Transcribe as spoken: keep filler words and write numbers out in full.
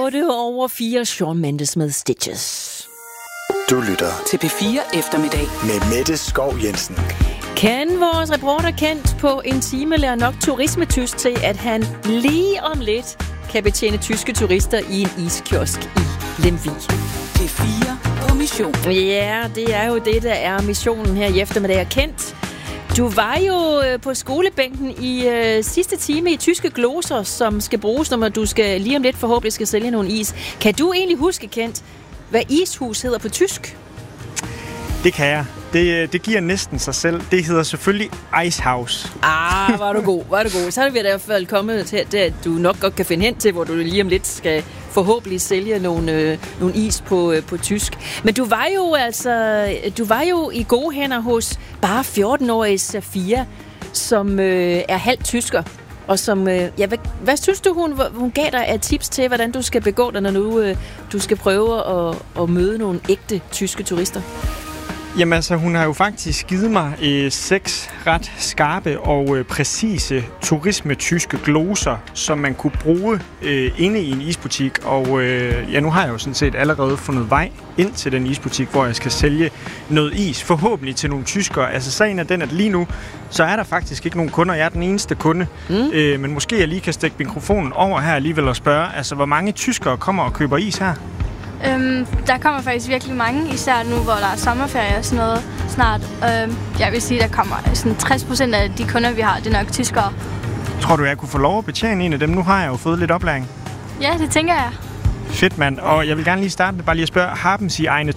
otte over fire, Shawn Mendes med Stitches. Du lytter til P fire Eftermiddag med Mette Skov Jensen. Kan vores reporter Kent på en time lære nok turismetysk til, at han lige om lidt kan betjene tyske turister i en iskiosk i Lemvig? P fire på mission. Ja, det er jo det, der er missionen her i eftermiddag. Kent, du var jo på skolebænken i øh, sidste time i tyske gloser, som skal bruges, når du skal lige om lidt forhåbentlig skal sælge nogle is. Kan du egentlig huske, Kent, hvad ishus hedder på tysk? Det kan jeg. Det, det giver næsten sig selv. Det hedder selvfølgelig Icehouse. Ah, var du god, var du god. Så er vi i hvert fald kommet til, at du nok godt kan finde hen til, hvor du lige om lidt skal forhåbentlig sælge nogle, øh, nogle is på, øh, på tysk. Men du var jo altså, du var jo i gode hænder hos bare fjorten-årige Safia, som øh, er halvt tysker. Og som, øh, ja, hvad, hvad synes du, hun, hun gav dig af tips til, hvordan du skal begå dig, når nu øh, du skal prøve at, at møde nogle ægte tyske turister? Jamen altså, hun har jo faktisk givet mig øh, seks ret skarpe og øh, præcise turisme-tyske gloser, som man kunne bruge øh, inde i en isbutik. Og øh, ja, nu har jeg jo sådan set allerede fundet vej ind til den isbutik, hvor jeg skal sælge noget is, forhåbentlig til nogle tyskere. Altså sagen er den, at lige nu, så er der faktisk ikke nogen kunder. Jeg er den eneste kunde. Mm. Øh, men måske jeg lige kan stikke mikrofonen over her alligevel og spørge, altså hvor mange tyskere kommer og køber is her? Øhm, der kommer faktisk virkelig mange, især nu, hvor der er sommerferie og sådan noget snart. Øhm, jeg vil sige, der kommer sådan tres procent af de kunder, vi har, det er nok tyskere. Tror du, jeg kunne få lov at betjene en af dem? Nu har jeg jo fået lidt oplæring. Ja, det tænker jeg. Fedt, mand. Og jeg vil gerne lige starte med bare lige at spørge, haben Sie eine